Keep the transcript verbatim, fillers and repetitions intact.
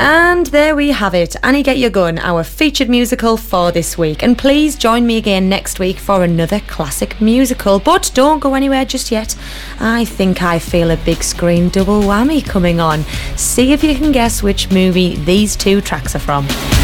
And there we have it, Annie Get Your Gun, our featured musical for this week. And please join me again next week for another classic musical. But don't go anywhere just yet. I think I feel a big screen double whammy coming on. See if you can guess which movie these two tracks are from.